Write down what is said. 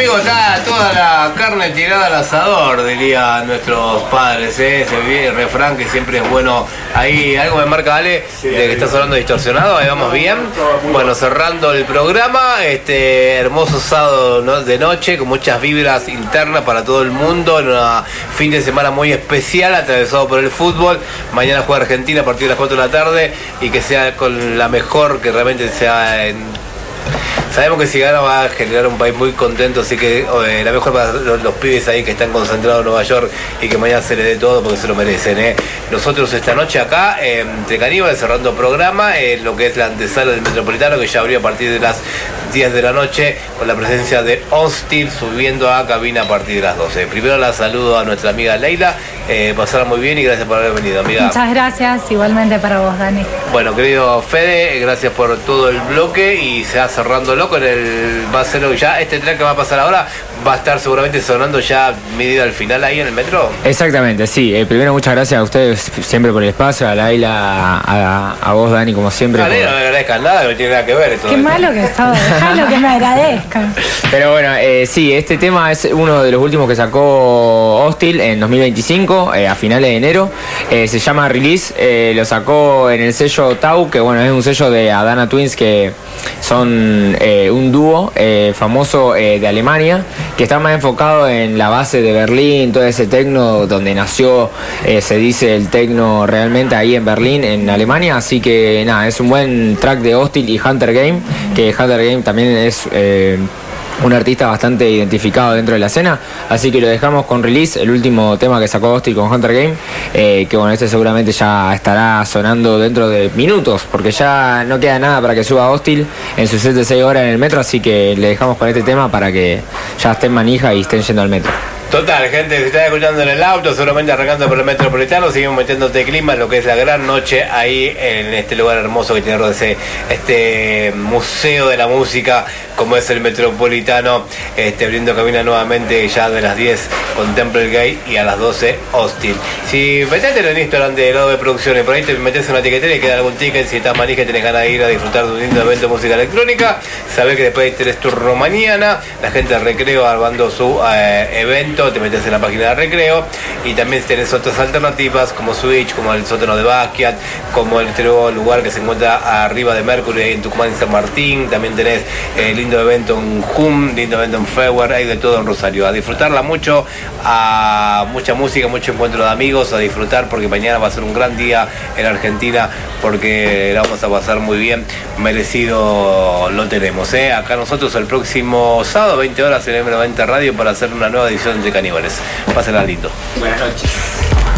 amigo, está toda la carne tirada al asador, dirían nuestros padres, ese refrán que siempre es bueno. Ahí algo me marca Ale, de que estás hablando distorsionado, ahí vamos bien. Bueno, cerrando el programa, hermoso sábado, ¿no?, de noche, con muchas vibras internas para todo el mundo, en un fin de semana muy especial, atravesado por el fútbol. Mañana juega Argentina a partir de las 4 de la tarde, y que sea con la mejor, que realmente sea sabemos que si gana va a generar un país muy contento, así que la mejor para los pibes ahí que están concentrados en Nueva York, y que mañana se les dé todo porque se lo merecen. Nosotros esta noche acá, entre Caníbales, cerrando programa, lo que es la antesala del Metropolitano, que ya abrió a partir de las 10 de la noche, con la presencia de Hostil subiendo a cabina a partir de las 12. Primero la saludo a nuestra amiga Leila, pasarla muy bien y gracias por haber venido, amiga. Muchas gracias, igualmente para vos, Dani. Bueno, querido Fede, gracias por todo el bloque, y se va cerrándolo con va a ser ya este track que va a pasar ahora, va a estar seguramente sonando ya medido al final ahí en el metro. Exactamente, sí. Primero, muchas gracias a ustedes siempre por el espacio, a Laila, a vos, Dani, como siempre. Dale, no me agradezcan nada, no tiene nada que ver. Qué malo que sos, dejalo que me agradezcan. Pero bueno, sí, este tema es uno de los últimos que sacó Hostil en 2025, a finales de enero. Se llama Release, lo sacó en el sello Tau, que bueno, es un sello de Adana Twins, que son un dúo famoso de Alemania, que está más enfocado en la base de Berlín, todo ese tecno donde nació, se dice, el tecno realmente ahí en Berlín, en Alemania. Así que nada, es un buen track de Hostil y Hunter Game, que Hunter Game también es un artista bastante identificado dentro de la escena, así que lo dejamos con Release, el último tema que sacó Hostil con Hunter Game, que bueno, este seguramente ya estará sonando dentro de minutos, porque ya no queda nada para que suba Hostil en sus 7 de 6 horas en el metro, así que le dejamos con este tema para que ya estén manija y estén yendo al metro. Total, gente, si estás escuchando en el auto, seguramente arrancando por el Metropolitano, seguimos metiéndote clima en lo que es la gran noche ahí en este lugar hermoso que tiene este museo de la música, como es el Metropolitano, abriendo cabina nuevamente ya de las 10 con Temple Gate, y a las 12 Hostil. Si metete en Instagram de Lado de Producciones, por ahí te metes en una etiquetera y queda algún ticket, si estás manija y tenés ganas de ir a disfrutar de un lindo evento de música electrónica, sabés que después tenés turno mañana, la gente de Recreo armando su evento, te metes en la página de Recreo, y también tenés otras alternativas como Switch, como el sótano de Basquiat, como el nuevo lugar que se encuentra arriba de Mercury ahí en Tucumán y San Martín. También tenés lindo evento en Hum, lindo evento en Fewer, hay de todo en Rosario. A disfrutarla mucho, a mucha música, mucho encuentro de amigos, a disfrutar, porque mañana va a ser un gran día en Argentina, porque la vamos a pasar muy bien, merecido lo tenemos. Acá nosotros el próximo sábado 20 horas en M90 Radio para hacer una nueva edición de Caníbales. Pásenla lindo. Buenas noches.